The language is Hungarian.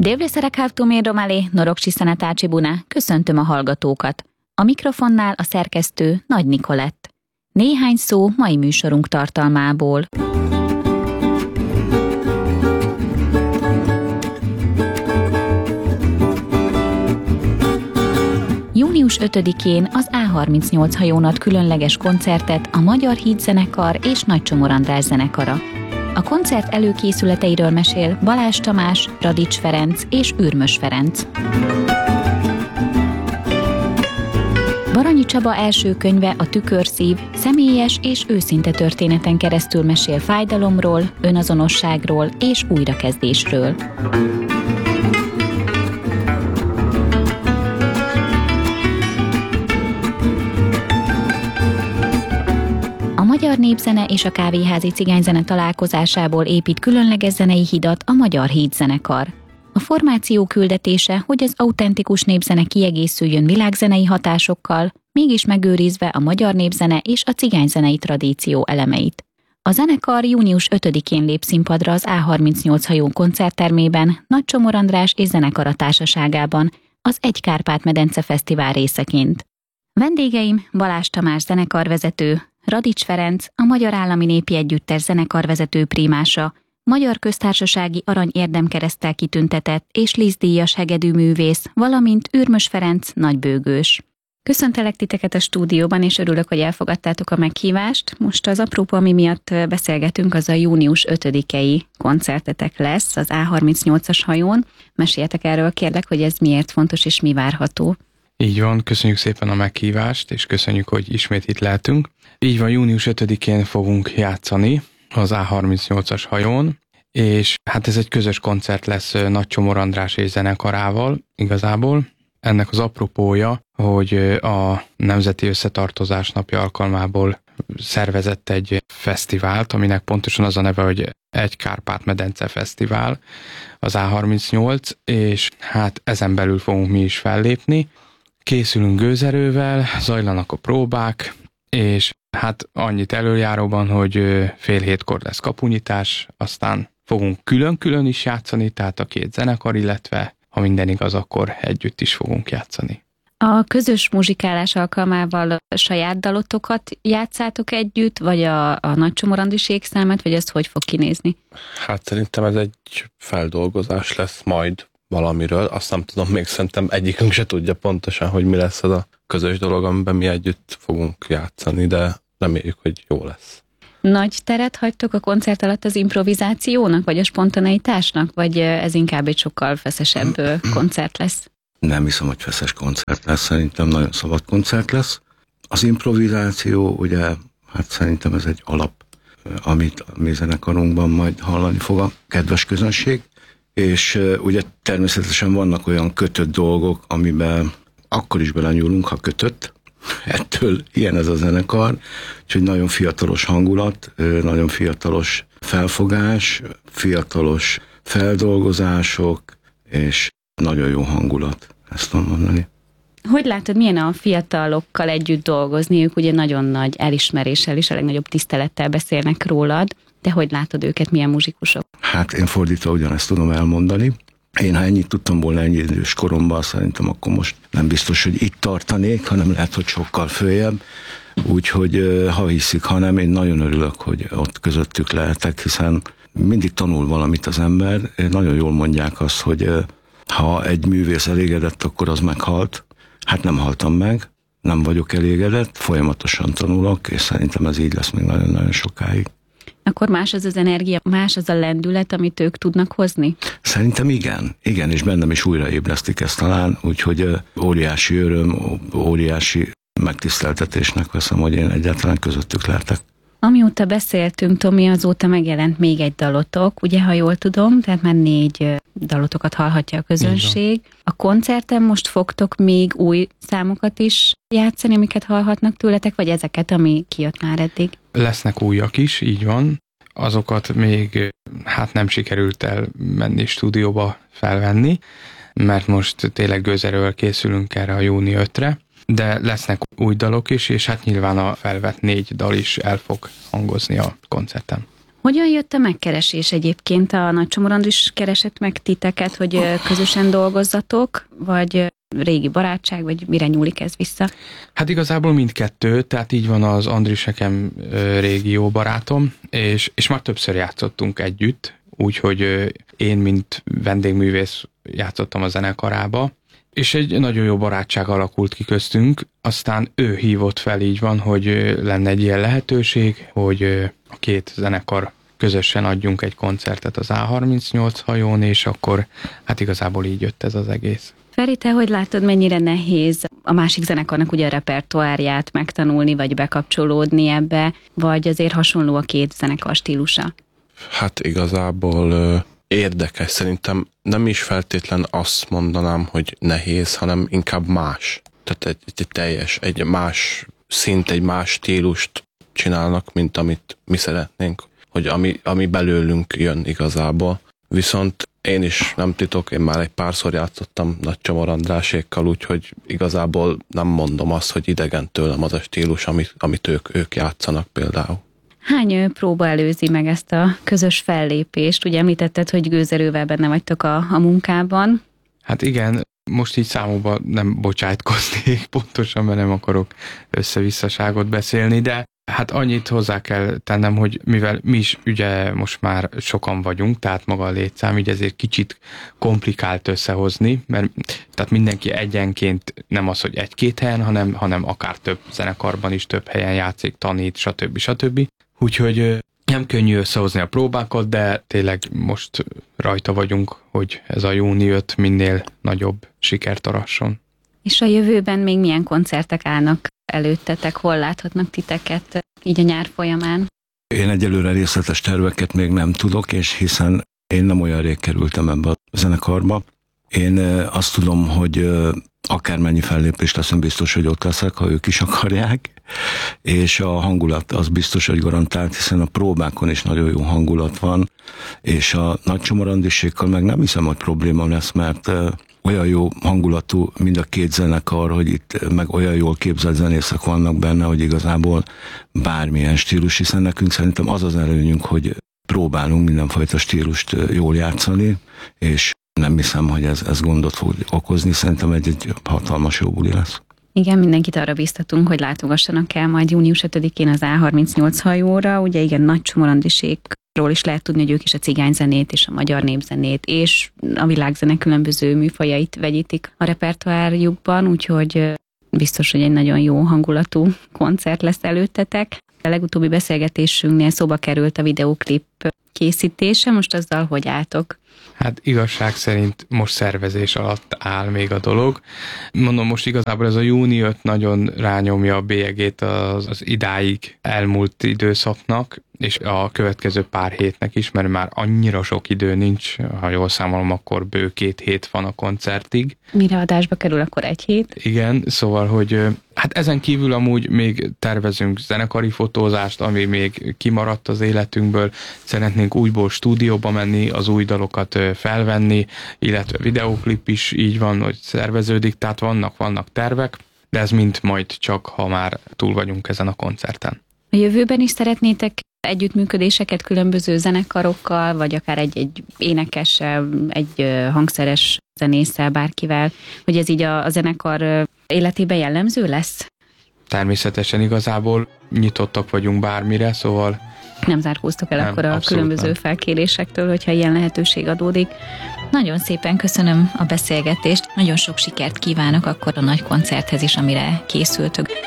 Devleszerekhavtó mérdomalé, Norokcsi Szenetácsi Buna, köszöntöm a hallgatókat. A mikrofonnál a szerkesztő Nagy Nikolett. Néhány szó mai műsorunk tartalmából. Június 5-én az A38 hajón ad különleges koncertet a Magyar Hídzenekar és Nagy Csomor András zenekara. A koncert előkészületeiről mesél Balázs Tamás, Radics Ferenc és Ürmös Ferenc. Baranyi Csaba első könyve, a Tükörszív, személyes és őszinte történeten keresztül mesél fájdalomról, önazonosságról és újrakezdésről. A Magyar Népzene és a Kávéházi Cigányzene találkozásából épít különleges zenei hidat a Magyar Hídzenekar. A formáció küldetése, hogy az autentikus népzene kiegészüljön világzenei hatásokkal, mégis megőrizve a magyar népzene és a cigányzenei tradíció elemeit. A zenekar június 5-én lép színpadra az A38 hajón koncerttermében, Nagy Csomor András és zenekara társaságában, az Egy Kárpát-medence Fesztivál részeként. Vendégeim Balázs Tamás zenekarvezető, Radics Ferenc, a Magyar Állami Népi Együttes zenekarvezető primása, Magyar Köztársasági Arany Érdemkereszttel kitüntetett és Liszt-díjas hegedűművész, valamint Ürmös Ferenc nagybőgős. Köszöntelek titeket a stúdióban, és örülök, hogy elfogadtátok a meghívást. Most az aprópa, ami miatt beszélgetünk, az a június 5-i koncertetek lesz az A38-as hajón. Meséljetek erről, kérlek, hogy ez miért fontos és mi várható. Így van, köszönjük szépen a meghívást, és köszönjük, hogy ismét itt lehetünk. Így van, június 5-én fogunk játszani az A38-as hajón, és hát ez egy közös koncert lesz Nagy Csomor András és zenekarával igazából. Ennek az apropója, hogy a Nemzeti Összetartozás napja alkalmából szervezett egy fesztivált, aminek pontosan az a neve, hogy Egy Kárpát-medence Fesztivál, az A38, és hát ezen belül fogunk mi is fellépni. Készülünk gőzerővel, zajlanak a próbák, és hát annyit előjáróban, hogy fél hétkor lesz kapunyítás, aztán fogunk külön-külön is játszani, tehát a két zenekar, illetve ha minden igaz, akkor együtt is fogunk játszani. A közös muzsikálás alkalmával a saját dalotokat játszátok együtt, vagy a Nagy Csomor Andrisék számát, vagy ezt hogy fog kinézni? Hát szerintem ez egy feldolgozás lesz majd valamiről, azt nem tudom, még szerintem egyikünk se tudja pontosan, hogy mi lesz az a közös dolog, amiben mi együtt fogunk játszani, de reméljük, hogy jó lesz. Nagy teret hagytok a koncert alatt az improvizációnak, vagy a spontaneitásnak, vagy ez inkább egy sokkal feszesebb koncert lesz? Nem hiszem, hogy feszes koncert lesz, szerintem nagyon szabad koncert lesz. Az improvizáció, ugye, hát szerintem ez egy alap, amit a mi zenekarunkban majd hallani fog a kedves közönség, és ugye természetesen vannak olyan kötött dolgok, amiben akkor is belenyúlunk, ha kötött. Ettől ilyen ez a zenekar, úgyhogy nagyon fiatalos hangulat, nagyon fiatalos felfogás, fiatalos feldolgozások, és nagyon jó hangulat, ezt tudom mondani. Hogy látod, milyen a fiatalokkal együtt dolgozni? Ők ugye nagyon nagy elismeréssel és a legnagyobb tisztelettel beszélnek rólad, de hogy látod őket, milyen muzsikusok? Hát én fordítva ugyanezt tudom elmondani. Én, ha ennyit tudtam volna ennyi idős koromban, szerintem akkor most nem biztos, hogy itt tartanék, hanem lehet, hogy sokkal följebb. Úgyhogy ha hiszik, ha nem, én nagyon örülök, hogy ott közöttük lehetek, hiszen mindig tanul valamit az ember. Nagyon jól mondják azt, hogy ha egy művész elégedett, akkor az meghalt. Hát nem haltam meg, nem vagyok elégedett, folyamatosan tanulok, és szerintem ez így lesz még nagyon-nagyon sokáig. Akkor más az az energia, más az a lendület, amit ők tudnak hozni? Szerintem igen, és bennem is újraébresztik ezt talán, úgyhogy óriási öröm, óriási megtiszteltetésnek veszem, hogy én egyáltalán közöttük lehetek. Amióta beszéltünk, Tomi, azóta megjelent még egy dalotok, ugye, ha jól tudom, tehát már 4 dalotokat hallhatja a közönség. A koncerten most fogtok még új számokat is játszani, amiket hallhatnak tőletek, vagy ezeket, ami kijött már eddig? Lesznek újak is, így van. Azokat még hát nem sikerült el menni stúdióba felvenni, mert most tényleg gőzerővel készülünk erre a júni 5-re, de lesznek új dalok is, és hát nyilván a felvett 4 dal is el fog hangozni a koncerten. Hogyan jött a megkeresés egyébként? A Nagy Csomor Andris keresett meg titeket, hogy közösen dolgozzatok, vagy régi barátság, vagy mire nyúlik ez vissza? Hát igazából mindkettő, tehát így van, az Andris nekem régi jó barátom, és már többször játszottunk együtt, úgyhogy én, mint vendégművész játszottam a zenekarába, és egy nagyon jó barátság alakult ki köztünk, aztán ő hívott fel, így van, hogy lenne egy ilyen lehetőség, hogy a két zenekar közösen adjunk egy koncertet az A38 hajón, és akkor hát igazából így jött ez az egész. Feri, te hogy látod, mennyire nehéz a másik zenekarnak ugye a repertoárját megtanulni, vagy bekapcsolódni ebbe, vagy azért hasonló a két zenekar stílusa? Hát igazából érdekes, szerintem nem is feltétlen azt mondanám, hogy nehéz, hanem inkább más. Tehát egy más szint, egy más stílust csinálnak, mint amit mi szeretnénk, hogy ami belőlünk jön igazából. Viszont én is nem titok, én már egy párszor játszottam Nagy Csomor Andrásékkal, úgyhogy igazából nem mondom azt, hogy idegen tőlem az a stílus, amit ők játszanak például. Hány próba előzi meg ezt a közös fellépést? Ugye említetted, hogy gőzerővel benne vagytok a munkában. Hát igen, most így számokba nem bocsájtkoznék pontosan, mert nem akarok összevisszaságot beszélni, de hát annyit hozzá kell tennem, hogy mivel mi is ugye most már sokan vagyunk, tehát maga a létszám, így ezért kicsit komplikált összehozni, mert tehát mindenki egyenként nem az, hogy egy-két helyen, hanem akár több zenekarban is több helyen játszik, tanít, stb. Úgyhogy nem könnyű összehozni a próbákat, de tényleg most rajta vagyunk, hogy ez a júni 5 minél nagyobb sikert arasson. És a jövőben még milyen koncertek állnak előttetek, hol láthatnak titeket így a nyár folyamán? Én egyelőre részletes terveket még nem tudok, és hiszen én nem olyan rég kerültem ebbe a zenekarba. Én azt tudom, hogy akármennyi fellépést leszem, biztos, hogy ott leszek, ha ők is akarják, és a hangulat az biztos, hogy garantált, hiszen a próbákon is nagyon jó hangulat van, és a Nagy Csomor Andrisékkal meg nem hiszem, hogy probléma lesz, mert olyan jó hangulatú mind a két zenekar, hogy itt meg olyan jól képzelt zenészek vannak benne, hogy igazából bármilyen stílus, hiszen nekünk szerintem az az előnyünk, hogy próbálunk mindenfajta stílust jól játszani, és nem hiszem, hogy ez gondot fog okozni, szerintem egy hatalmas jó buli lesz. Igen, mindenkit arra biztatunk, hogy látogassanak el majd június 5-én az A38 hajóra. Ugye igen, Nagy Csomor Andrisékról is lehet tudni, hogy ők is a cigányzenét és a magyar népzenét és a világzene különböző műfajait vegyítik a repertoárjukban, úgyhogy biztos, hogy egy nagyon jó hangulatú koncert lesz előttetek. A legutóbbi beszélgetésünknél szóba került a videóklip készítése, most azzal hogy álltok? Hát igazság szerint most szervezés alatt áll még a dolog. Mondom, most igazából ez a júni 5 nagyon rányomja a bélyegét az idáig elmúlt időszaknak, és a következő pár hétnek is, mert már annyira sok idő nincs, ha jól számolom, akkor bő 2 hét van a koncertig. Mire adásba kerül, akkor 1 hét? Igen, szóval, hogy hát ezen kívül amúgy még tervezünk zenekari fotózást, ami még kimaradt az életünkből. Szeretnénk újból stúdióba menni, az új dalokat felvenni, illetve videóklip is így van, hogy szerveződik, tehát vannak tervek, de ez mind majd csak, ha már túl vagyunk ezen a koncerten. A jövőben is szeretnétek együttműködéseket különböző zenekarokkal, vagy akár egy énekessel, egy hangszeres zenésszel, bárkivel, hogy ez így a zenekar életében jellemző lesz? Természetesen igazából nyitottak vagyunk bármire, szóval nem zárkóztok el akkor a különböző felkérésektől, hogyha ilyen lehetőség adódik. Nagyon szépen köszönöm a beszélgetést, nagyon sok sikert kívánok akkor a nagy koncerthez is, amire készültök.